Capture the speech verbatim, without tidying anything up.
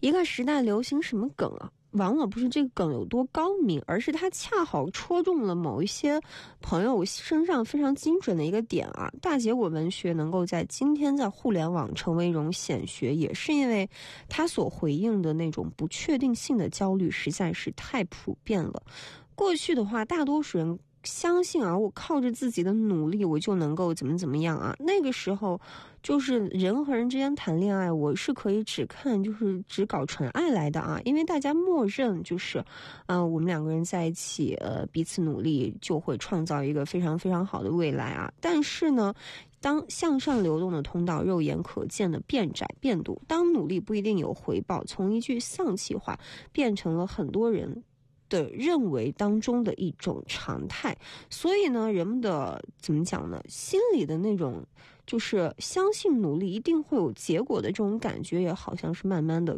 一个时代流行什么梗啊，往往不是这个梗有多高明，而是它恰好戳中了某一些朋友身上非常精准的一个点啊。大结果文学能够在今天在互联网成为一种显学，也是因为它所回应的那种不确定性的焦虑实在是太普遍了。过去的话，大多数人相信啊，我靠着自己的努力我就能够怎么怎么样啊。那个时候就是人和人之间谈恋爱，我是可以只看就是只搞纯爱来的啊，因为大家默认就是嗯、呃，我们两个人在一起呃彼此努力就会创造一个非常非常好的未来啊。但是呢，当向上流动的通道肉眼可见的变窄变堵，当努力不一定有回报，从一句丧气话变成了很多人的认为当中的一种常态。所以呢，人们的怎么讲呢，心里的那种就是相信努力一定会有结果的这种感觉，也好像是慢慢的